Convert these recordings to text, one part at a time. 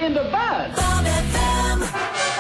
into bed. Bomb FM.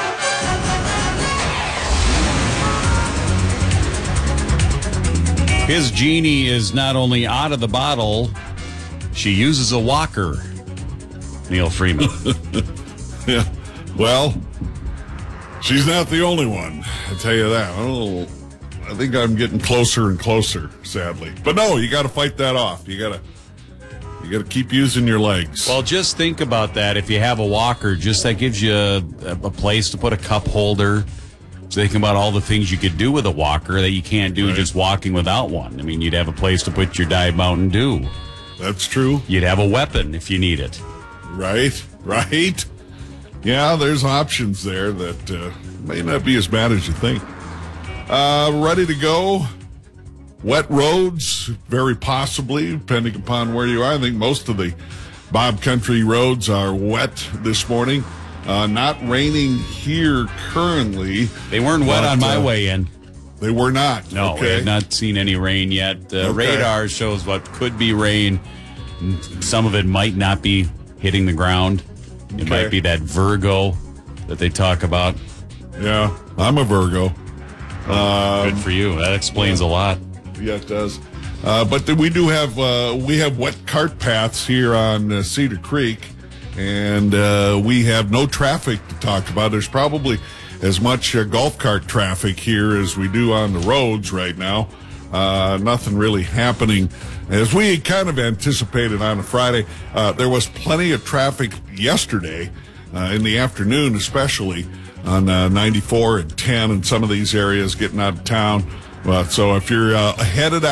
His genie is not only out of the bottle, she uses a walker. Neil Freeman. Yeah. Well, she's not the only one. I'll tell you that. I think I'm getting closer and closer, sadly. But no, you got to fight that off. You got to keep using your legs. Well, just think about that. If you have a walker, just that gives you a place to put a cup holder. So think about all the things you could do with a walker that you can't do just walking without one. I mean, you'd have a place to put your Diet Mountain Dew. That's true. You'd have a weapon if you need it. Right. Yeah, there's options there that may not be as bad as you think. Ready to go. Wet roads, very possibly, depending upon where you are. I think most of the Bob Country roads are wet this morning. Not raining here currently. They weren't wet on my way in. They were not. No, okay. we have not seen any rain yet. Radar shows what could be rain. Some of it might not be hitting the ground. It might be that Virgo that they talk about. Yeah, I'm a Virgo. Good for you. That explains a lot. Yeah, it does. But we do have we have wet cart paths here on Cedar Creek, and we have no traffic to talk about. There's probably as much golf cart traffic here as we do on the roads right now. Nothing really happening. As we kind of anticipated on a Friday, there was plenty of traffic yesterday in the afternoon, especially on 94 and 10 in some of these areas getting out of town. So if you're headed